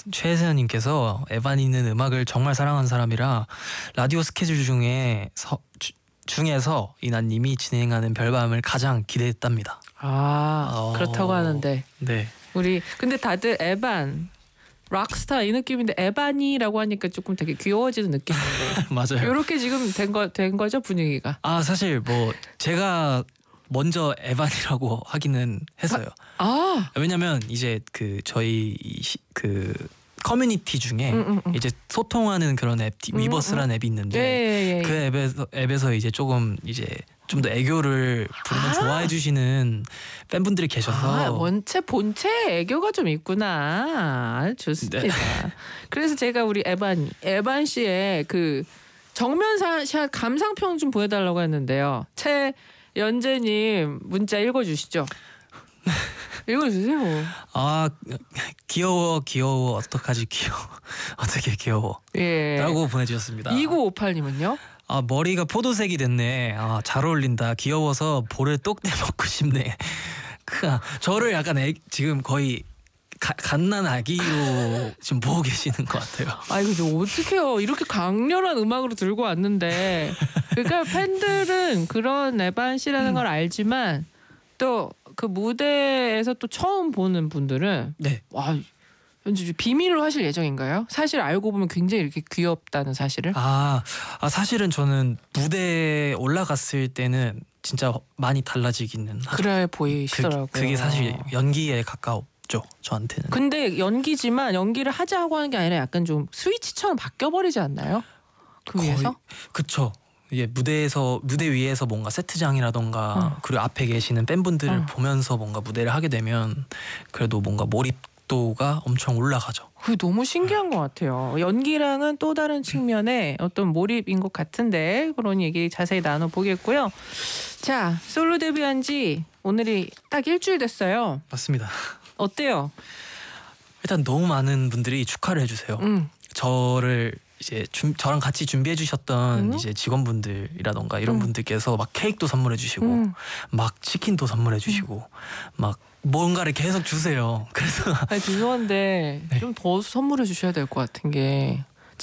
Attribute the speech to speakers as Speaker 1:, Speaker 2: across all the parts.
Speaker 1: 최세현님께서 에반이는 음악을 정말 사랑하는 사람이라 라디오 스케줄 중에서 이나님이 진행하는 별밤을 가장 기대했답니다.
Speaker 2: 그렇다고 하는데
Speaker 1: 네.
Speaker 2: 우리 근데 다들 에반 락스타 이 느낌인데 에반이라고 하니까 조금 되게 귀여워지는 느낌인데
Speaker 1: 맞아요.
Speaker 2: 이렇게 지금 된 거죠 분위기가.
Speaker 1: 사실 뭐 제가 먼저 에반이라고 하기는 했어요. 왜냐면 이제 그 저희 그 커뮤니티 중에 이제 소통하는 그런 앱 위버스라는 앱이 있는데 그 앱에서 이제 조금 이제 좀 더 애교를 부르면 좋아해 주시는 팬분들이 계셔서
Speaker 2: 본체 애교가 좀 있구나. 좋습니다. 네. 그래서 제가 우리 에반 씨의 그 정면샷 감상평 좀 보여달라고 했는데요. 최연재님 문자 읽어주시죠. 읽어주세요.
Speaker 1: 귀여워 어떡하지 귀여워 어떻게 귀여워 라고 보내주셨습니다.
Speaker 2: 2958님은요?
Speaker 1: 머리가 포도색이 됐네. 잘 어울린다. 귀여워서 볼을 똑 떼먹고 싶네. 저를 약간 지금 거의 갓난 아기로 지금 보고 계시는 것 같아요.
Speaker 2: 이거 어떡해요. 이렇게 강렬한 음악으로 들고 왔는데. 그러니까 팬들은 그런 에반 씨라는 걸 알지만 또 그 무대에서 또 처음 보는 분들은 현재 비밀로 하실 예정인가요? 사실 알고 보면 굉장히 이렇게 귀엽다는 사실을?
Speaker 1: 사실은 저는 무대에 올라갔을 때는 진짜 많이 달라지기는 하죠.
Speaker 2: 그래 보이시더라고요.
Speaker 1: 그게 사실 연기에 가까웠죠 저한테는.
Speaker 2: 근데 연기지만 연기를 하자고 하는 게 아니라 약간 좀 스위치처럼 바뀌어버리지 않나요? 그 위에서?
Speaker 1: 그쵸. 이게 무대 위에서 뭔가 세트장이라던가 그리고 앞에 계시는 팬분들을 보면서 뭔가 무대를 하게 되면 그래도 뭔가 몰입도가 엄청 올라가죠.
Speaker 2: 그게 너무 신기한 것 같아요. 연기랑은 또 다른 측면의 어떤 몰입인 것 같은데 그런 얘기 자세히 나눠보겠고요. 자, 솔로 데뷔한 지 오늘이 딱 일주일 됐어요.
Speaker 1: 맞습니다.
Speaker 2: 어때요?
Speaker 1: 일단 너무 많은 분들이 축하를 해주세요. 저를 이제 저랑 같이 준비해 주셨던 이제 직원분들이라던가 이런 분들께서 막 케이크도 선물해 주시고 막 치킨도 선물해 주시고 막 뭔가를 계속 주세요. 그래서
Speaker 2: 죄송한데 좀 더 선물해 주셔야 될 것 같은 게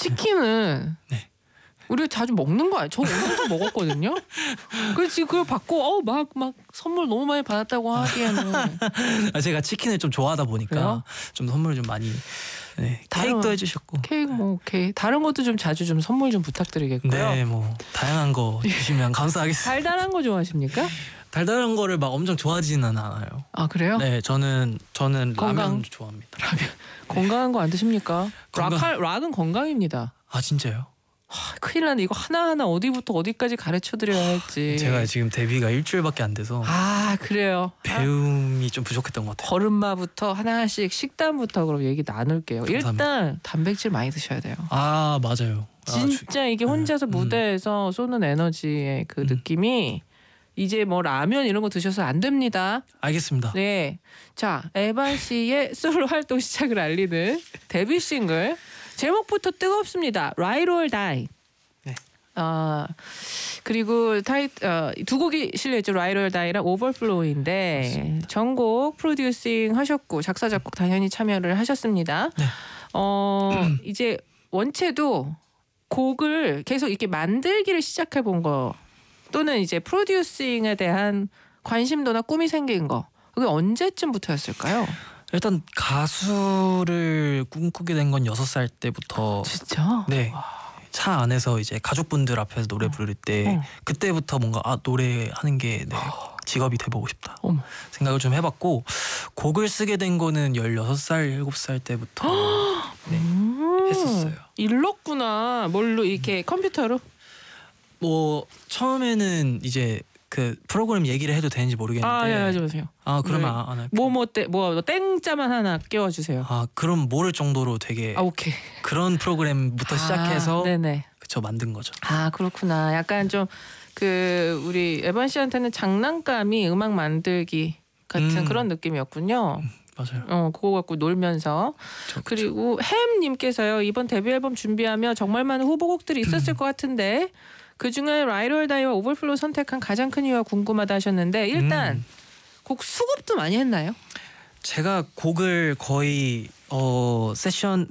Speaker 2: 치킨은 우리가 자주 먹는 거 아니에요? 저 오늘 좀 먹었거든요. 그래서 지금 그걸 받고 막 선물 너무 많이 받았다고 하기에는
Speaker 1: 제가 치킨을 좀 좋아하다 보니까
Speaker 2: 그래요?
Speaker 1: 좀 선물을 좀 많이 케이크도 해주셨고
Speaker 2: 케이크 오케이 다른 것도 좀 자주 좀 선물 좀 부탁드리겠고요.
Speaker 1: 네, 뭐 다양한 거 주시면 감사하겠습니다.
Speaker 2: 달달한 거 좋아하십니까?
Speaker 1: 달달한 거를 막 엄청 좋아하지는 않아요.
Speaker 2: 그래요?
Speaker 1: 네, 저는 라면 좋아합니다.
Speaker 2: 라면 건강한 거 안 드십니까? 락은 건강입니다.
Speaker 1: 진짜요?
Speaker 2: 큰일 나네. 이거 하나하나 어디부터 어디까지 가르쳐드려야 할지.
Speaker 1: 제가 지금 데뷔가 일주일밖에 안 돼서
Speaker 2: 그래요.
Speaker 1: 배움이 좀 부족했던 것 같아요.
Speaker 2: 걸음마부터 하나씩 식단부터 그럼 얘기 나눌게요. 감사합니다. 일단 단백질 많이 드셔야 돼요.
Speaker 1: 맞아요.
Speaker 2: 진짜 이게 혼자서 무대에서 쏘는 에너지의 그 느낌이 이제 뭐 라면 이런 거 드셔서 안 됩니다.
Speaker 1: 알겠습니다.
Speaker 2: 네. 자, 에반 씨의 솔로 활동 시작을 알리는 데뷔 싱글 제목부터 뜨겁습니다. Ride or Die.
Speaker 1: 네.
Speaker 2: 그리고 두 곡이 실려있죠. Ride or Die랑 Overflow인데 맞습니다. 전곡 프로듀싱 하셨고 작사 작곡 당연히 참여를 하셨습니다.
Speaker 1: 네.
Speaker 2: 이제 원체도 곡을 계속 이렇게 만들기를 시작해 본 거 또는 이제 프로듀싱에 대한 관심도나 꿈이 생긴 거 그게 언제쯤부터였을까요?
Speaker 1: 일단 가수를 꿈꾸게 된 건 6살 때부터.
Speaker 2: 진짜?
Speaker 1: 네. 차 안에서 이제 가족분들 앞에서 노래 부를 때 그때부터 뭔가 노래하는 게 직업이 돼보고 싶다 생각을 좀 해봤고 곡을 쓰게 된 거는 16살, 7살 때부터 했었어요.
Speaker 2: 일렀구나. 뭘로 이렇게 컴퓨터로?
Speaker 1: 뭐 처음에는 이제 그 프로그램 얘기를 해도 되는지 모르겠는데.
Speaker 2: 하지 마세요.
Speaker 1: 그러면 안 할게요.
Speaker 2: 땡자만 하나 끼워주세요.
Speaker 1: 그럼 모를 정도로 되게
Speaker 2: 오케이.
Speaker 1: 그런 프로그램부터 시작해서
Speaker 2: 네네.
Speaker 1: 그쵸 만든 거죠.
Speaker 2: 그렇구나. 약간 좀 우리 에반 씨한테는 장난감이 음악 만들기 같은 그런 느낌이었군요.
Speaker 1: 맞아요.
Speaker 2: 그거 갖고 놀면서. 그리고 햄님께서요. 이번 데뷔 앨범 준비하며 정말 많은 후보곡들이 있었을 것 같은데 그중에 Ride or Die와 Overflow 선택한 가장 큰 이유가 궁금하다 하셨는데 일단 곡 수급도 많이 했나요?
Speaker 1: 제가 곡을 거의 세션